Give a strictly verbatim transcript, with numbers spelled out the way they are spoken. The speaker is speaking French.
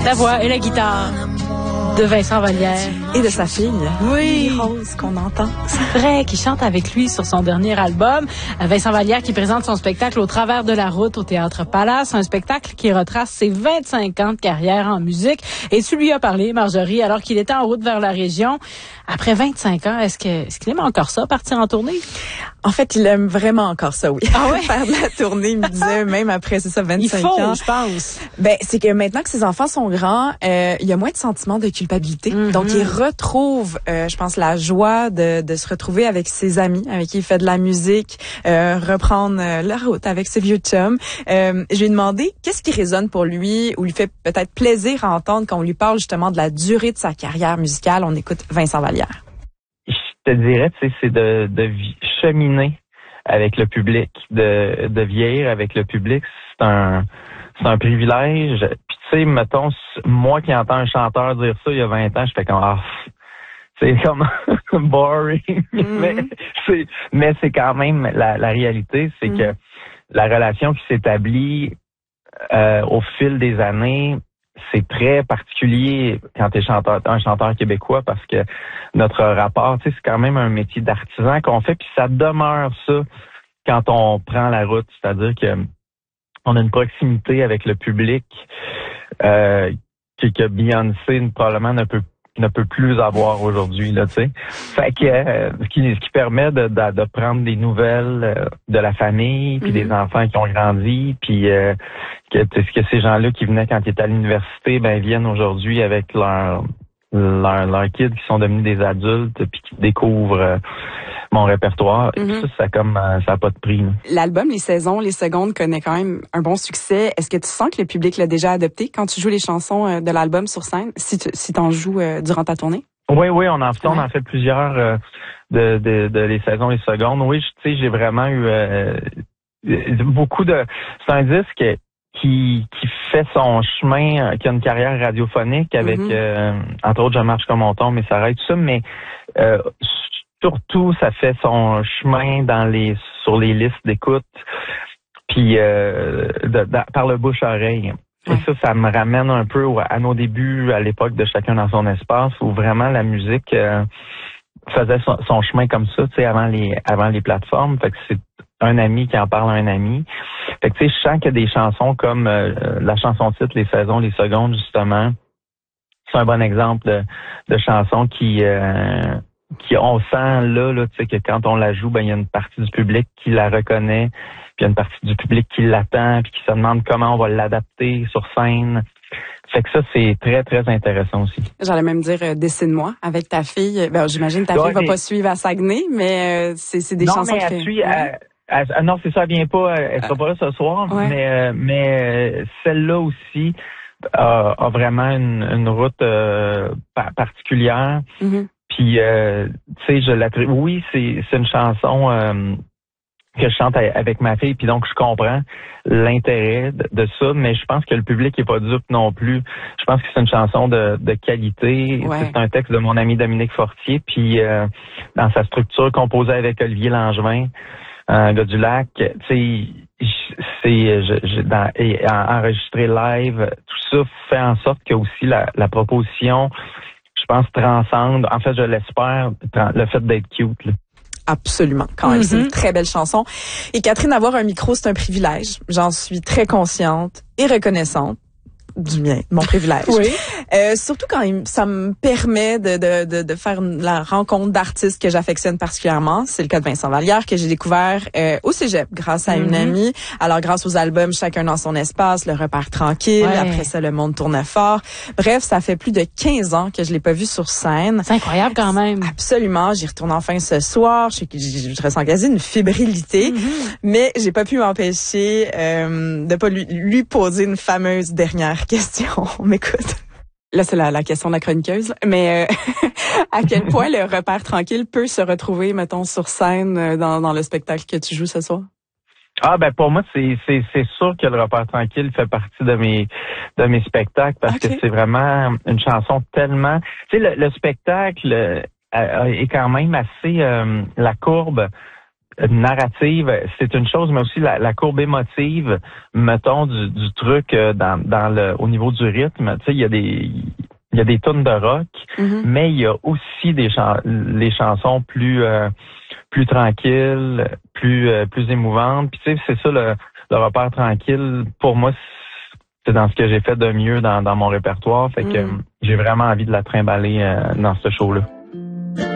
La voix et la guitare de Vincent Vallière. Et de sa fille. Oui. Rose, qu'on entend. C'est vrai, qui chante avec lui sur son dernier album. Vincent Vallière qui présente son spectacle Au travers de la route au Théâtre Palace. Un spectacle qui retrace ses vingt-cinq ans de carrière en musique. Et tu lui as parlé, Marjorie, alors qu'il était en route vers la région. Après vingt-cinq ans, est-ce que, est-ce qu'il aime encore ça, partir en tournée? En fait, il aime vraiment encore ça, oui. Ah ouais? Faire de la tournée, il me disait, même après, c'est ça, vingt-cinq il faut, ans. je pense. Ben, c'est que maintenant que ses enfants sont grands, euh, il y a moins de sentiment de culpabilité. Mm-hmm. Donc, il retrouve, euh, je pense, la joie de, de se retrouver avec ses amis, avec qui il fait de la musique, euh, reprendre euh, la route avec ses vieux chums. Euh, je lui ai demandé qu'est-ce qui résonne pour lui ou lui fait peut-être plaisir à entendre quand on lui parle justement de la durée de sa carrière musicale. On écoute Vincent Vallière. Je te dirais, tu sais, c'est de, de cheminer avec le public, de, de vieillir avec le public. C'est un, c'est un privilège. Puis tu sais, mettons, moi qui entends un chanteur dire ça il y a vingt ans, je fais comme, ah, c'est comme boring. Mm-hmm. mais c'est, mais c'est quand même la, la réalité, c'est mm-hmm. que la relation qui s'établit euh, au fil des années, c'est très particulier quand tu es chanteur, un chanteur québécois parce que notre rapport, tu sais, c'est quand même un métier d'artisan qu'on fait, puis ça demeure ça quand on prend la route, c'est-à-dire que on a une proximité avec le public euh, que, que Beyoncé probablement ne peut ne peut plus avoir aujourd'hui, là, tu sais. Fait que euh, ce qui ce qui permet de, de, de prendre des nouvelles euh, de la famille, puis mm-hmm. des enfants qui ont grandi, puis euh, que, que ces gens-là qui venaient quand ils étaient à l'université, ben viennent aujourd'hui avec leurs leurs leur kids qui sont devenus des adultes, puis qui découvrent euh, mon répertoire. Mm-hmm. Et ça, ça comme ça n'a pas de prix. Là. L'album Les Saisons, les Secondes connaît quand même un bon succès. Est-ce que tu sens que le public l'a déjà adopté quand tu joues les chansons de l'album sur scène, si tu si t'en joues euh, durant ta tournée? Oui, oui, on en fait, on en fait plusieurs euh, de, de, de Les Saisons, les Secondes. Oui, tu sais, j'ai vraiment eu euh, beaucoup de. C'est un disque qui qui fait son chemin, qui a une carrière radiophonique avec, mm-hmm. euh, entre autres, Je marche comme on tombe, mais ça arrête tout ça, mais euh, surtout, ça fait son chemin dans les sur les listes d'écoute, puis euh, de, de, par le bouche-oreille. Et ça, ça me ramène un peu à nos débuts, à l'époque de Chacun dans son espace, où vraiment la musique euh, faisait son, son chemin comme ça, tu sais, avant les avant les plateformes. Fait que c'est un ami qui en parle à un ami. Fait que tu sais, je sens qu'il y a des chansons comme euh, la chanson titre Les Saisons, les Secondes, justement. C'est un bon exemple de, de chansons qui euh, qui on sent là, là, tu sais, que quand on la joue, ben il y a une partie du public qui la reconnaît, puis il y a une partie du public qui l'attend, puis qui se demande comment on va l'adapter sur scène. Fait que ça, c'est très, très intéressant aussi. J'allais même dire euh, Dessine-moi avec ta fille. Ben, j'imagine que ta ouais, fille va mais... pas suivre à Saguenay, mais euh, c'est, c'est des non, chansons mais elle qui... suit, elle, elle, elle, non, c'est ça, elle vient pas, elle sera euh, pas là ce soir, ouais. mais euh, mais celle-là aussi a, a vraiment une, une route euh, particulière. Mm-hmm. Puis, euh, tu sais, je l'attribue. Oui, c'est, c'est une chanson euh, que je chante avec ma fille, puis donc je comprends l'intérêt de, de ça, mais je pense que le public est pas dupe non plus. Je pense que c'est une chanson de, de qualité. Ouais. C'est un texte de mon ami Dominique Fortier, puis euh, dans sa structure composée avec Olivier Langevin, un gars du lac, tu sais, c'est je, je, dans, et enregistré live, tout ça fait en sorte que aussi la, la proposition, je pense, transcende, en fait, je l'espère, le fait d'être cute, là. Absolument. Quand même, mm-hmm. c'est une très belle chanson. Et Catherine, avoir un micro, c'est un privilège. J'en suis très consciente et reconnaissante du mien, mon privilège. Oui. Euh, surtout quand il, ça me permet de, de, de, de faire la rencontre d'artistes que j'affectionne particulièrement. C'est le cas de Vincent Vallière que j'ai découvert euh, au Cégep grâce à mm-hmm. une amie. Alors grâce aux albums Chacun dans son espace, Le repère tranquille, ouais. après ça Le monde tourne fort. Bref, ça fait plus de quinze ans que je l'ai pas vu sur scène. C'est incroyable quand même. Absolument, j'y retourne enfin ce soir. Je, je, je ressens quasi une fébrilité, mm-hmm. mais j'ai pas pu m'empêcher euh, de pas lui, lui poser une fameuse dernière question. On m'écoute. Là, c'est la, la question de la chroniqueuse. Mais euh, à quel point le repère tranquille peut se retrouver, mettons, sur scène dans, dans le spectacle que tu joues ce soir? Ah ben pour moi, c'est c'est c'est sûr que le repère tranquille fait partie de mes de mes spectacles parce okay. que c'est vraiment une chanson tellement. Tu sais, le, le spectacle euh, est quand même assez euh, la courbe. narrative, c'est une chose, mais aussi la, la courbe émotive, mettons, du, du truc euh, dans, dans le au niveau du rythme. Tu sais, il y a des il y a des tunes de rock, mm-hmm. mais il y a aussi des chan- les chansons plus euh, plus tranquilles, plus euh, plus émouvantes. Puis tu sais, c'est ça le, le repère tranquille. Pour moi, c'est dans ce que j'ai fait de mieux dans, dans mon répertoire. Fait que mm. euh, j'ai vraiment envie de la trimballer euh, dans ce show-là.